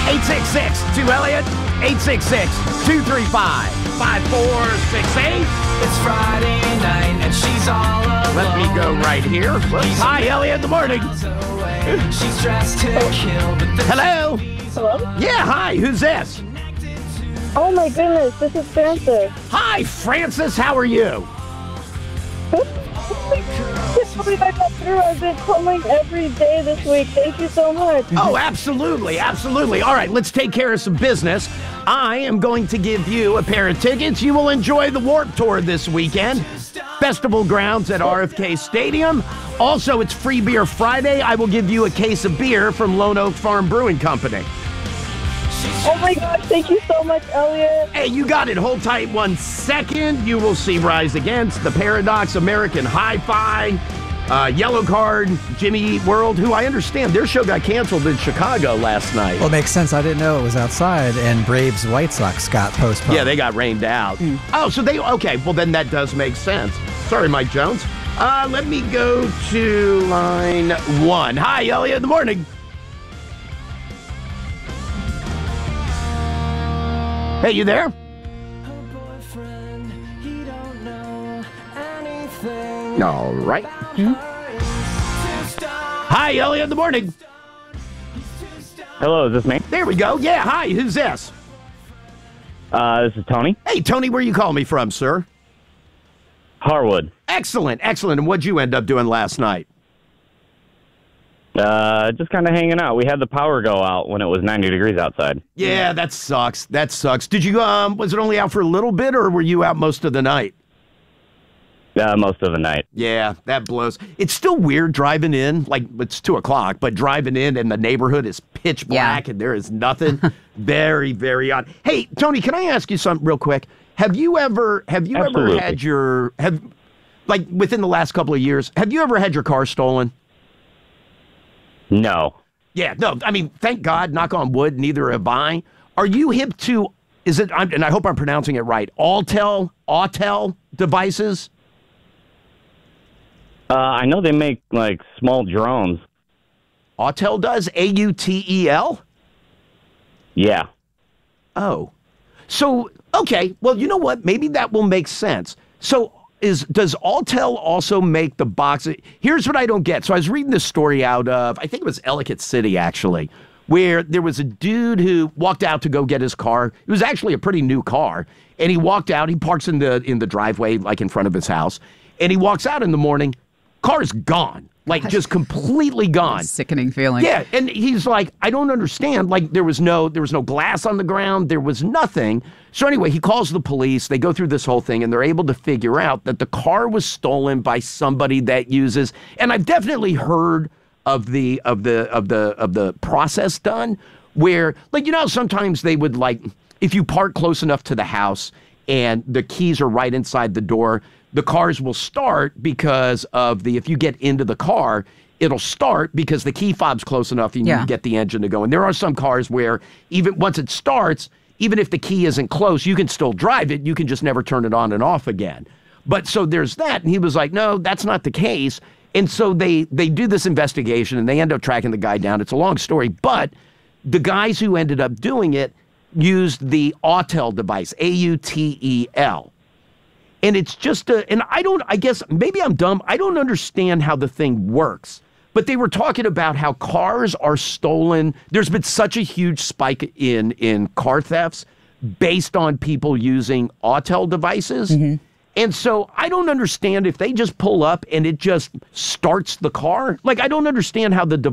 866-2-Elliot, 866-235-5468. It's Friday night and she's all alone. Let me go right here. Hi, Elliot, in the morning. She's dressed to kill, but the Hello? Hello? Yeah, hi, who's this? Oh my goodness, this is Francis. Hi, Francis, how are you? I've been calling every day this week. Thank you so much. Oh, absolutely, absolutely. All right, let's take care of some business. I am going to give you a pair of tickets. You will enjoy the Warped Tour this weekend. Festival grounds at RFK Stadium. Also, it's Free Beer Friday. I will give you a case of beer from Lone Oak Farm Brewing Company. Oh my gosh, thank you so much, Elliot. Hey, you got it. Hold tight 1 second. You will see Rise Against, The Paradox, American Hi-Fi, Yellow Card, Jimmy Eat World, who I understand their show got canceled in Chicago last night. Well, it makes sense. I didn't know it was outside, and Braves White Sox got postponed. Yeah, they got rained out. Oh, so okay, well then that does make sense. Sorry, Mike Jones. Let me go to line 1. Hi, Elliot, in the morning. Hey, you there? All right. Hi, Elliot, in the morning. Hello, is this me? There we go. Yeah, hi, who's this? This is Tony. Hey, Tony, where you call me from, sir? Harwood. Excellent, excellent. And what'd you end up doing last night? Just kind of hanging out. We had the power go out when it was 90 degrees outside. Yeah, that sucks. That sucks. Did you, was it only out for a little bit, or were you out most of the night? Most of the night. Yeah, that blows. It's still weird driving in, like it's 2 o'clock, but driving in and the neighborhood is pitch black and there is nothing. Very, very odd. Hey, Tony, can I ask you something real quick? Have you ever Absolutely. had like within the last couple of years, have you ever had your car stolen? No. Yeah, no, I mean, thank God, knock on wood, neither have I. Are you hip to, and I hope I'm pronouncing it right, Autel devices? I know they make, like, small drones. Autel does? A-U-T-E-L? Yeah. Oh. So, okay, well, you know what? Maybe that will make sense. So, does Autel also make the boxes? Here's what I don't get. So I was reading this story out of, I think it was Ellicott City, actually, where there was a dude who walked out to go get his car. It was actually a pretty new car. And he walked out, he parks in the driveway, like in front of his house. And he walks out in the morning, car's gone. Like, just completely gone. Sickening feeling. Yeah, and he's like, I don't understand. Like, there was no glass on the ground. There was nothing. So anyway, he calls the police. They go through this whole thing, and they're able to figure out that the car was stolen by somebody that uses. And I've definitely heard of the process done where, like, you know, sometimes they would, like, if you park close enough to the house and the keys are right inside the door, the cars will start because of if you get into the car, it'll start because the key fob's close enough and you can get the engine to go. And there are some cars where even once it starts, even if the key isn't close, you can still drive it. You can just never turn it on and off again. But so there's that. And he was like, no, that's not the case. And so they do this investigation and they end up tracking the guy down. It's a long story, but the guys who ended up doing it used the Autel device, A-U-T-E-L. And it's just I guess maybe I'm dumb. I don't understand how the thing works. But they were talking about how cars are stolen. There's been such a huge spike in car thefts based on people using Autel devices. Mm-hmm. And so I don't understand if they just pull up and it just starts the car. Like, I don't understand how the